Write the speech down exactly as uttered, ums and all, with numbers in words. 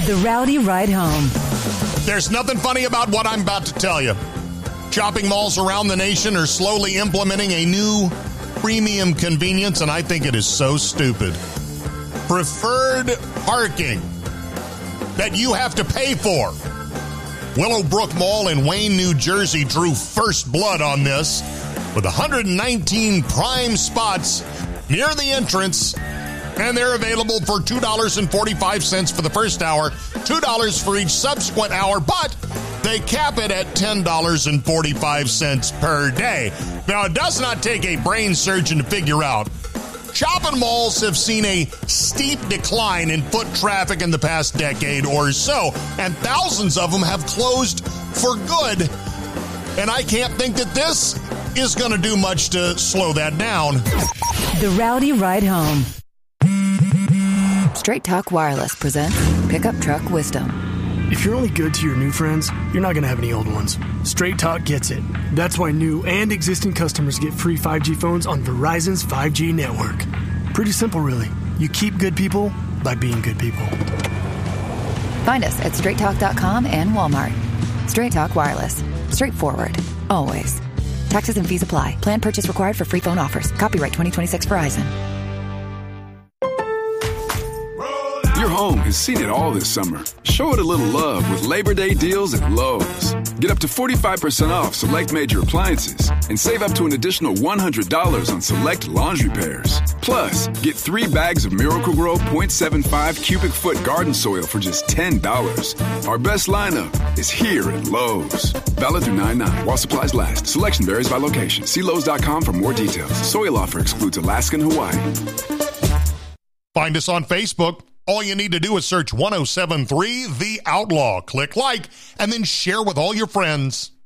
The Rowdy Ride Home. There's nothing funny about what I'm about to tell you. Shopping malls around the nation are slowly implementing a new premium convenience, and I think it is so stupid. Preferred parking that you have to pay for. Willowbrook Mall in Wayne, New Jersey drew first blood on this with one hundred nineteen prime spots near the entrance, and they're available for two dollars and forty-five cents for the first hour, two dollars for each subsequent hour, but they cap it at ten dollars and forty-five cents per day. Now, it does not take a brain surgeon to figure out. Shopping malls have seen a steep decline in foot traffic in the past decade or so, and thousands of them have closed for good. And I can't think that this is going to do much to slow that down. The Rowdy Ride Home. Straight Talk Wireless presents Pickup Truck Wisdom. If you're only good to your new friends, you're not going to have any old ones. Straight Talk gets it. That's why new and existing customers get free five G phones on Verizon's five G network. Pretty simple, really. You keep good people by being good people. Find us at straight talk dot com and Walmart. Straight Talk Wireless. Straightforward. Always. Taxes and fees apply. Plan purchase required for free phone offers. Copyright twenty twenty-six Verizon. Your home has seen it all this summer. Show it a little love with Labor Day deals at Lowe's. Get up to forty-five percent off select major appliances and save up to an additional one hundred dollars on select laundry pairs. Plus, get three bags of Miracle-Gro point seven five cubic foot garden soil for just ten dollars. Our best lineup is here at Lowe's. Valid through nine nine while supplies last. Selection varies by location. See Lowe's dot com for more details. Soil offer excludes Alaska and Hawaii. Find us on Facebook. All you need to do is search one oh seven point three The Outlaw. Click like, and then share with all your friends.